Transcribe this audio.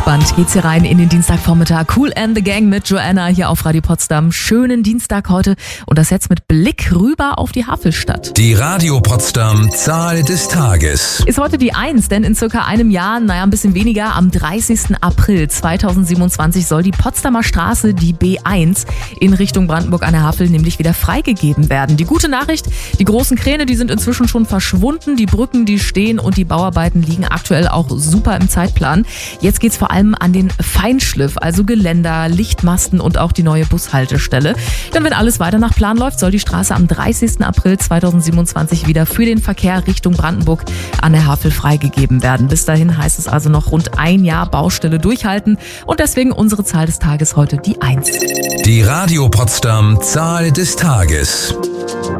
Entspannt geht's hier rein in den Dienstagvormittag. Kool and the Gang mit Joanna hier auf Radio Potsdam. Schönen Dienstag heute und das jetzt mit Blick rüber auf die Havelstadt. Die Radio Potsdam Zahl des Tages. Ist heute die 1, denn in circa einem Jahr, ein bisschen weniger, am 30. April 2027 soll die Potsdamer Straße, die B1, in Richtung Brandenburg an der Havel nämlich wieder freigegeben werden. Die gute Nachricht, die großen Kräne, die sind inzwischen schon verschwunden, die Brücken, die stehen und die Bauarbeiten liegen aktuell auch super im Zeitplan. Jetzt geht's vor allem an den Feinschliff, also Geländer, Lichtmasten und auch die neue Bushaltestelle. Denn wenn alles weiter nach Plan läuft, soll die Straße am 30. April 2027 wieder für den Verkehr Richtung Brandenburg an der Havel freigegeben werden. Bis dahin heißt es also noch rund ein Jahr Baustelle durchhalten und deswegen unsere Zahl des Tages heute die 1. Die Radio Potsdam Zahl des Tages.